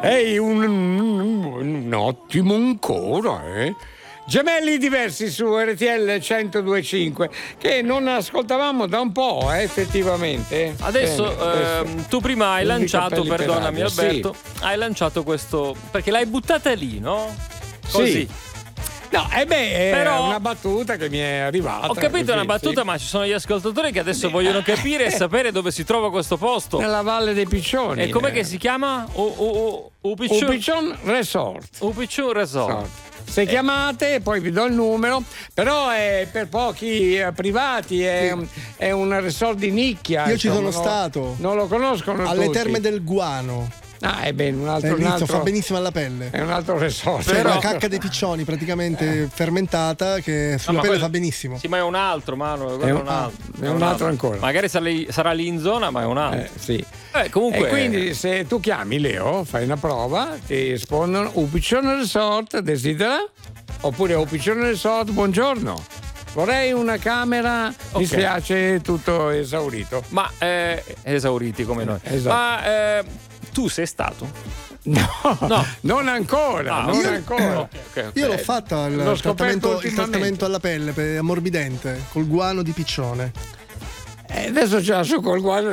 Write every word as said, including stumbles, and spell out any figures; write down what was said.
Ehi, un, un, un ottimo ancora, eh? Gemelli diversi su R T L centodue e cinque che non ascoltavamo da un po', eh, effettivamente. Adesso, Bene, ehm, tu prima hai lanciato, perdonami per Alberto, sì. hai lanciato questo, perché l'hai buttata lì, no? Così. Sì. No, e eh beh, è Però, una battuta che mi è arrivata. Ho capito, così, è una battuta, sì. Ma ci sono gli ascoltatori che adesso vogliono capire e sapere dove si trova questo posto. Nella Valle dei Piccioni. E com'è eh. che si chiama? U- u- u- Upiccion Upiccion Resort. Upiccion Resort. Se eh. chiamate, poi vi do il numero, però è per pochi eh, privati, è, sì. è un resort di nicchia. Io insomma, ci sono no, stato. Non lo conoscono alle tutti. Terme del Guano. Ah, è bene, un altro, un altro fa benissimo alla pelle. È un altro resort. C'è però... la cacca dei piccioni praticamente eh. fermentata che sulla no, pelle quello... fa benissimo. Sì, ma è un altro, Manu, è un, un altro. È un altro ancora. Magari sarà lì in zona, ma è un altro. Eh, sì. Eh, comunque... E quindi se tu chiami Leo, fai una prova, ti rispondono Upiccione Resort, desidera? Oppure Upiccione Resort, buongiorno. Vorrei una camera, okay. Mi spiace, tutto esaurito. Ma eh, esauriti come noi. Esatto. Ma eh, tu sei stato? No, no, non ancora, ah, non io, ancora. Okay, okay. Io l'ho fatta il trattamento, il trattamento alla pelle per ammorbidente col guano di piccione. Eh, adesso ce l'ha su col guano